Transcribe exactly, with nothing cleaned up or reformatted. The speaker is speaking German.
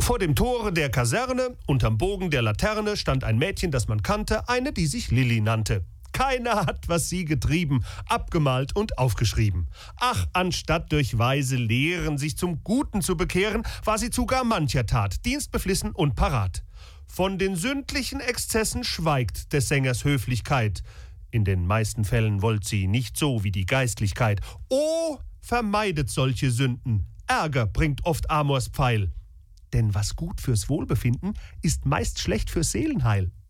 Vor dem Tore der Kaserne, unterm Bogen der Laterne, stand ein Mädchen, das man kannte, eine, die sich Lilli nannte. Keiner hat, was sie getrieben, abgemalt und aufgeschrieben. Ach, anstatt durch weise Lehren sich zum Guten zu bekehren, war sie zu gar mancher Tat, dienstbeflissen und parat. Von den sündlichen Exzessen schweigt des Sängers Höflichkeit. In den meisten Fällen wollt sie nicht so wie die Geistlichkeit. Oh, vermeidet solche Sünden. Ärger bringt oft Amors Pfeil. Denn was gut fürs Wohlbefinden, ist meist schlecht fürs Seelenheil.